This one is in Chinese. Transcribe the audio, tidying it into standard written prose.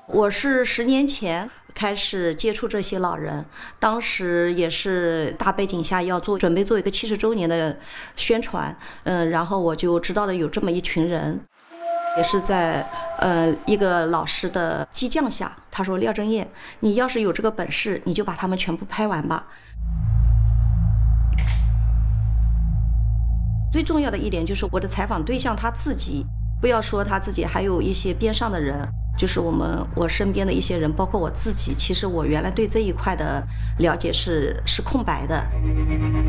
我是10年前开始接触这些老人，当时也是大背景下要准备做一个70周年的宣传，然后我就知道了有这么一群人，也是在一个老师的激将下，他说廖正燕，你要是有这个本事，你就把他们全部拍完吧。最重要的一点就是我的采访对象他自己，不要说他自己，还有一些边上的人，就是我身边的一些人，包括我自己，其实我原来对这一块的了解是空白的。